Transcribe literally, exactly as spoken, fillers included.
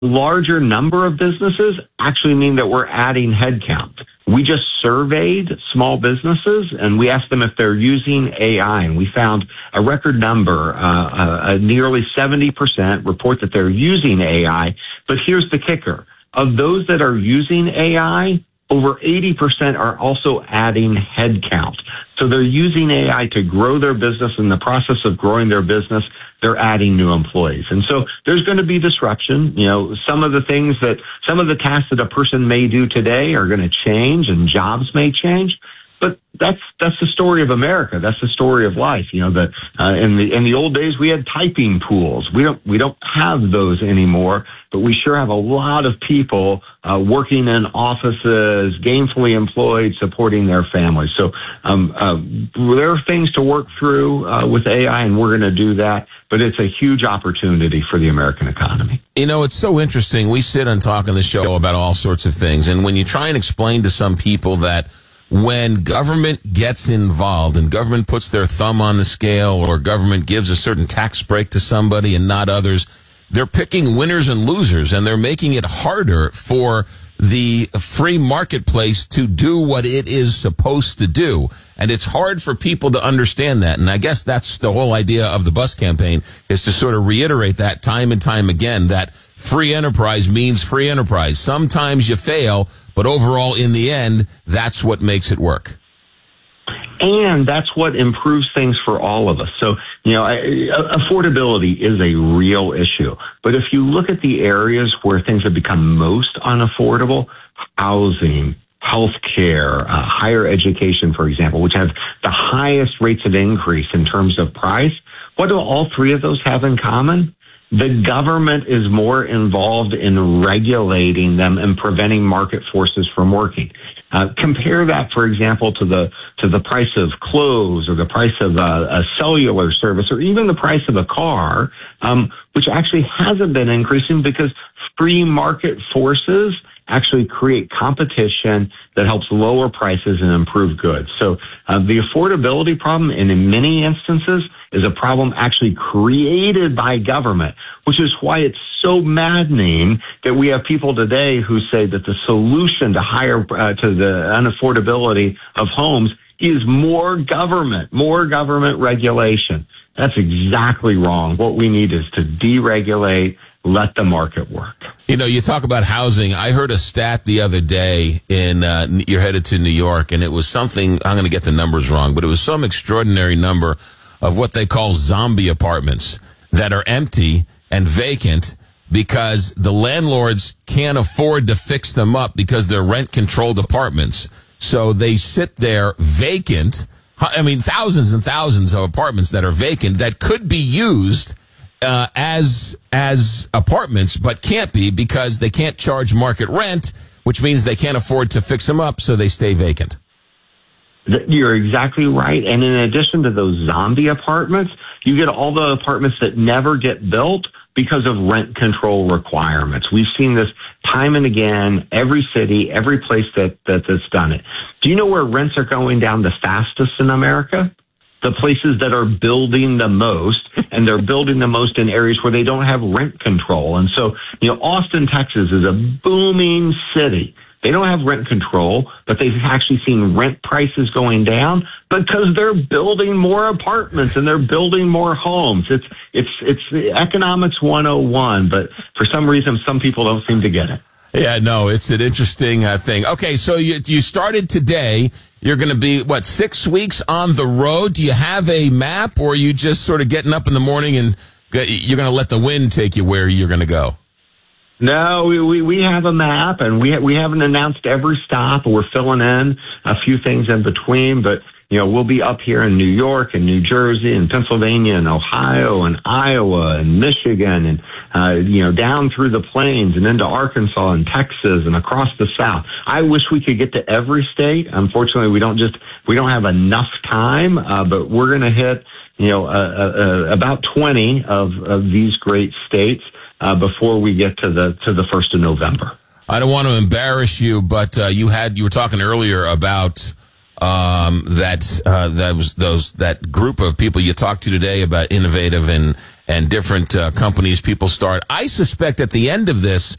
larger number of businesses actually mean that we're adding headcount. We just surveyed small businesses and we asked them if they're using A I, and we found a record number, uh, uh, nearly seventy percent report that they're using A I. But here's the kicker. Of those that are using A I, over eighty percent are also adding headcount. So they're using A I to grow their business. In the process of growing their business, they're adding new employees. And so there's going to be disruption. You know, some of the things that, some of the tasks that a person may do today are going to change and jobs may change. But that's, that's the story of America. That's the story of life. You know, that, uh, in the, in the old days, we had typing pools. We don't, we don't have those anymore, but we sure have a lot of people, uh, working in offices, gainfully employed, supporting their families. So, um, uh, there are things to work through, uh, with A I, and we're going to do that. But it's a huge opportunity for the American economy. You know, it's so interesting. We sit and talk on the show about all sorts of things. And when you try and explain to some people that when government gets involved and government puts their thumb on the scale, or government gives a certain tax break to somebody and not others, they're picking winners and losers, and they're making it harder for the free marketplace to do what it is supposed to do. And it's hard for people to understand that. And I guess that's the whole idea of the bus campaign, is to sort of reiterate that time and time again, that free enterprise means free enterprise. Sometimes you fail, but overall, in the end, that's what makes it work. And that's what improves things for all of us. So, you know, affordability is a real issue. But if you look at the areas where things have become most unaffordable, housing, healthcare, uh, higher education, for example, which have the highest rates of increase in terms of price, what do all three of those have in common? The government is more involved in regulating them and preventing market forces from working. Uh, compare that, for example, to the to the price of clothes, or the price of a, a cellular service, or even the price of a car, um, which actually hasn't been increasing because free market forces actually create competition that helps lower prices and improve goods. So uh, the affordability problem, and in many instances, is a problem actually created by government, which is why it's so maddening that we have people today who say that the solution to higher uh, to the unaffordability of homes is more government, more government regulation. That's exactly wrong. What we need is to deregulate, let the market work. You know, you talk about housing. I heard a stat the other day in, uh, you're headed to New York, and it was something, I'm going to get the numbers wrong, but it was some extraordinary number of what they call zombie apartments that are empty and vacant because the landlords can't afford to fix them up because they're rent-controlled apartments. So they sit there vacant. I mean, thousands and thousands of apartments that are vacant that could be used uh, as as apartments, but can't be because they can't charge market rent, which means they can't afford to fix them up, so they stay vacant. You're exactly right. And in addition to those zombie apartments, you get all the apartments that never get built because of rent control requirements. We've seen this time and again, every city, every place that, that that's done it. Do you know where rents are going down the fastest in America? The places that are building the most, and they're building the most in areas where they don't have rent control. And so, you know, Austin, Texas is a booming city. They don't have rent control, but they've actually seen rent prices going down because they're building more apartments and they're building more homes. It's it's it's economics one oh one, but for some reason, some people don't seem to get it. Yeah, no, it's an interesting uh, thing. Okay, so you you started today. You're going to be, what, six weeks on the road? Do you have a map, or are you just sort of getting up in the morning and you're going to let the wind take you where you're going to go? No, we, we, we have a map, and we, ha- we haven't announced every stop. We're filling in a few things in between, but, you know, we'll be up here in New York and New Jersey and Pennsylvania and Ohio and Iowa and Michigan and, uh, you know, down through the plains and into Arkansas and Texas and across the South. I wish we could get to every state. Unfortunately, we don't just, we don't have enough time, uh, but we're going to hit, you know, uh, uh, about twenty of, of these great states. Uh, before we get to the to the first of November. I don't want to embarrass you, but uh, you had you were talking earlier about um, that uh, that was those that group of people you talked to today about innovative and and different uh, companies people start. I suspect at the end of this,